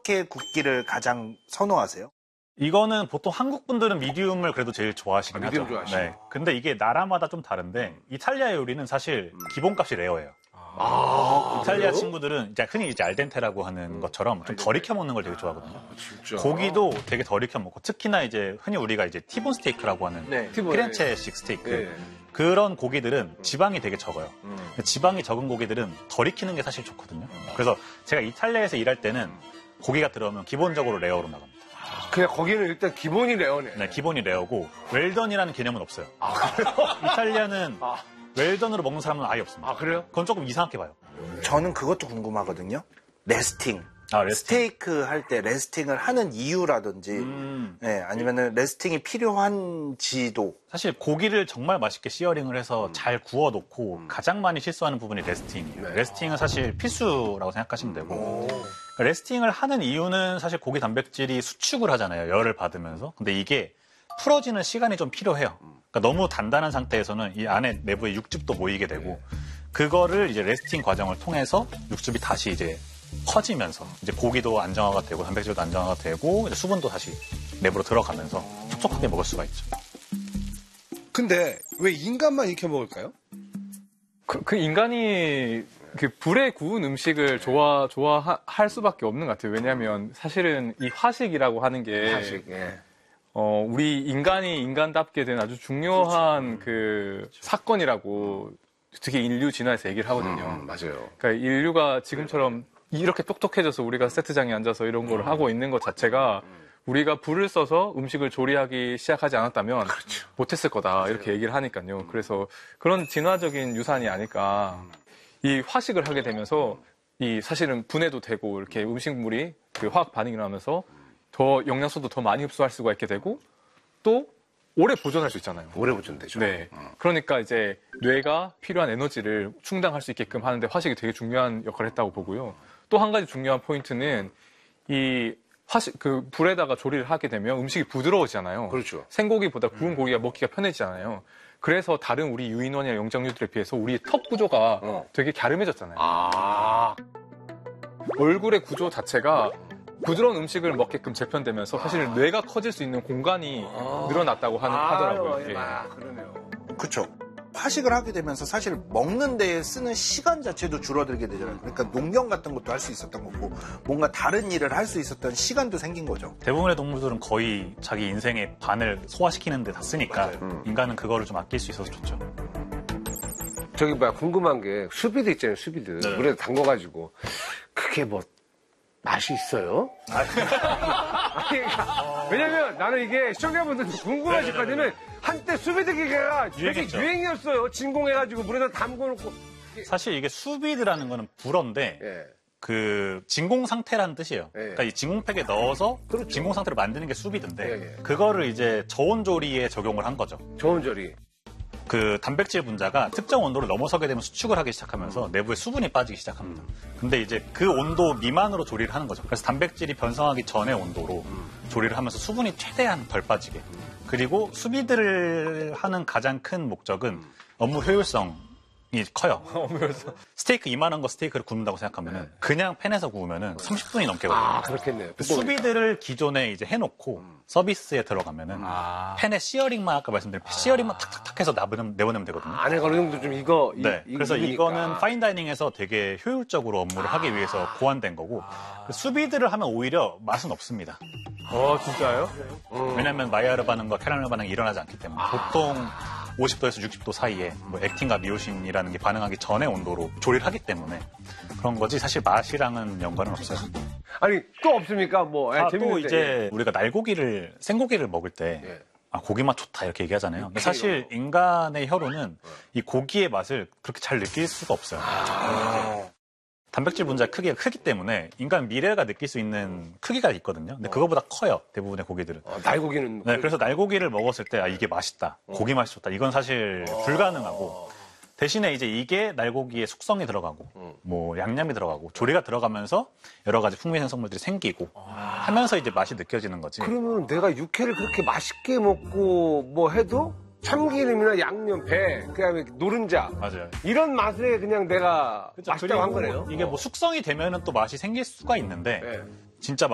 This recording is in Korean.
어떻게 굽기를 가장 선호하세요? 이거는 보통 한국 분들은 미디움을 그래도 제일 좋아하시긴 하죠. 미디움 좋아하시죠. 네. 근데 이게 나라마다 좀 다른데 이탈리아 요리는 사실 기본값이 레어예요. 이탈리아 그래요? 친구들은 이제 흔히 이제 알덴테라고 하는 것처럼 좀 덜 익혀 먹는 걸 되게 좋아하거든요. 진짜. 고기도 되게 덜 익혀 먹고 특히나 이제 흔히 우리가 이제 티본 스테이크라고 하는 네, 티본. 피렌체식 스테이크 네. 그런 고기들은 지방이 되게 적어요. 지방이 적은 고기들은 덜 익히는 게 사실 좋거든요. 그래서 제가 이탈리아에서 일할 때는 고기가 들어오면 기본적으로 레어로 나갑니다. 그냥 거기는 일단 기본이 레어네. 네, 기본이 레어고 웰던이라는 개념은 없어요. 이탈리아는 웰던으로 먹는 사람은 아예 없습니다. 아, 그래요? 그건 조금 이상하게 봐요. 저는 그것도 궁금하거든요. 레스팅. 스테이크 할 때 레스팅을 하는 이유라든지, 네, 아니면은 레스팅이 필요한지도. 사실 고기를 정말 맛있게 시어링을 해서 잘 구워놓고 가장 많이 실수하는 부분이 레스팅이에요. 네. 레스팅은 사실 필수라고 생각하시면 되고 그러니까 레스팅을 하는 이유는 사실 고기 단백질이 수축을 하잖아요. 열을 받으면서. 근데 이게 풀어지는 시간이 좀 필요해요. 그러니까 너무 단단한 상태에서는 이 안에 내부에 육즙도 모이게 되고 그거를 이제 레스팅 과정을 통해서 육즙이 다시 이제 커지면서 이제 고기도 안정화가 되고 단백질도 안정화가 되고 이제 수분도 다시 내부로 들어가면서 촉촉하게 먹을 수가 있죠. 근데 왜 인간만 익혀 먹을까요? 그 인간이 그 불에 구운 음식을 좋아할 수밖에 없는 것 같아요. 왜냐하면 사실은 이 화식이라고 하는 게 사실, 예. 우리 인간이 인간답게 된 아주 중요한 그 사건이라고 특히 인류 진화에서 얘기를 하거든요. 맞아요. 그러니까 인류가 지금처럼 이렇게 똑똑해져서 우리가 세트장에 앉아서 이런 걸 하고 있는 것 자체가 우리가 불을 써서 음식을 조리하기 시작하지 않았다면 못했을 거다 이렇게 얘기를 하니까요. 그래서 그런 진화적인 유산이 아닐까. 이 화식을 하게 되면서 이 사실은 분해도 되고 이렇게 음식물이 그 화학 반응이 나면서 더 영양소도 더 많이 흡수할 수가 있게 되고 또 오래 보존할 수 있잖아요. 오래 보존되죠. 네. 그러니까 이제 뇌가 필요한 에너지를 충당할 수 있게끔 하는데 화식이 되게 중요한 역할을 했다고 보고요. 또 한 가지 중요한 포인트는 이 화식, 그 불에다가 조리를 하게 되면 음식이 부드러워지잖아요. 그렇죠. 생고기보다 구운 고기가 먹기가 편해지잖아요. 그래서 다른 우리 유인원이나 영장류들에 비해서 우리의 턱 구조가 되게 갸름해졌잖아요. 얼굴의 구조 자체가 부드러운 음식을 먹게끔 재편되면서 사실 뇌가 커질 수 있는 공간이 늘어났다고 하더라고요. 예. 그러네요. 그쵸. 화식을 하게 되면서 사실 먹는 데에 쓰는 시간 자체도 줄어들게 되잖아요. 그러니까 농경 같은 것도 할 수 있었던 거고 뭔가 다른 일을 할 수 있었던 시간도 생긴 거죠. 대부분의 동물들은 거의 자기 인생의 반을 소화시키는 데 다 쓰니까 인간은 그거를 좀 아낄 수 있어서 좋죠. 저기 궁금한 게 수비드 있잖아요. 수비드. 네. 물에 담궈가지고 그게 뭐 맛이 있어요? 아니, 그러니까 왜냐면 나는 이게 시청자분들도 궁금하실 것 같으면 한때 수비드 기계가 되게 유행했죠. 유행이었어요. 진공해가지고 물에다 담궈놓고. 사실 이게 수비드라는 거는 불어인데 예. 그 진공 상태라는 뜻이에요. 예. 그러니까 이 진공팩에 넣어서 그렇죠. 진공 상태로 만드는 게 수비드인데 예, 예. 그거를 이제 저온 조리에 적용을 한 거죠. 저온조리. 그 단백질 분자가 특정 온도를 넘어서게 되면 수축을 하기 시작하면서 내부에 수분이 빠지기 시작합니다. 근데 이제 그 온도 미만으로 조리를 하는 거죠. 그래서 단백질이 변성하기 전의 온도로 조리를 하면서 수분이 최대한 덜 빠지게. 그리고 수비드를 하는 가장 큰 목적은 업무 효율성이 커요. 스테이크 이만한 거 스테이크를 굽는다고 생각하면 그냥 팬에서 구우면 30분이 넘게 걸려요. 그렇겠네요. 수비드를 기존에 이제 해놓고 서비스에 들어가면은 팬에 시어링만 아까 말씀드린 시어링만 탁탁탁 해서 내보내면 되거든요. 안에 어느 정도 좀 이거. 네. 그래서 이거는 파인다이닝에서 되게 효율적으로 업무를 하기 위해서 고안된 거고 수비드를 하면 오히려 맛은 없습니다. 진짜요? 왜냐하면 마이야르 반응과 캐러멜 반응이 일어나지 않기 때문에 보통 50도에서 60도 사이에 뭐 액틴과 미오신이라는 게 반응하기 전의 온도로 조리를 하기 때문에 그런 거지 사실 맛이랑은 연관은 없어요. 아니 또 없습니까? 뭐 또 재밌는데. 이제 우리가 생고기를 먹을 때 고기 맛 좋다 이렇게 얘기하잖아요. 근데 사실 인간의 혀로는 이 고기의 맛을 그렇게 잘 느낄 수가 없어요. 단백질 분자 크기가 크기 때문에 인간 미래가 느낄 수 있는 크기가 있거든요. 근데 그거보다 커요. 대부분의 고기들은. 날고기는. 네, 그래서 날고기를 먹었을 때 이게 맛있다. 고기 맛이 좋다. 이건 사실 불가능하고 대신에 이제 이게 날고기의 숙성이 들어가고 뭐 양념이 들어가고 조리가 들어가면서 여러 가지 풍미생성물들이 생기고 하면서 이제 맛이 느껴지는 거지. 그러면 내가 육회를 그렇게 맛있게 먹고 뭐 해도 참기름이나 양념, 배, 그다음에 노른자 맞아요. 이런 맛에 그냥 내가 맛있다고 한 거네요. 이게 뭐 숙성이 되면은 또 맛이 생길 수가 있는데 진짜